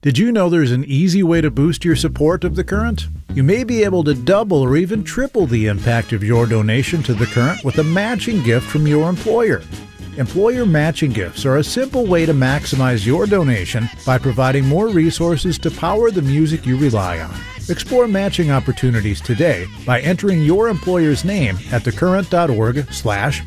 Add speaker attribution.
Speaker 1: Did you know there's an easy way to boost your support of The Current? You may be able to double or even triple the impact of your donation to The Current with a matching gift from your employer. Employer matching gifts are a simple way to maximize your donation by providing more resources to power the music you rely on. Explore matching opportunities today by entering your employer's name at thecurrent.org/